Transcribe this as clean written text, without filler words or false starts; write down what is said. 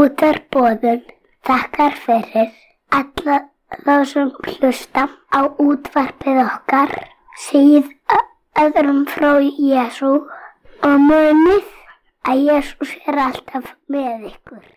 Útvarpsboðun þakkar fyrir alla þá sem hlusta á útvarpið okkar, segið öðrum frá Jesú og munið að Jesús alltaf með ykkur.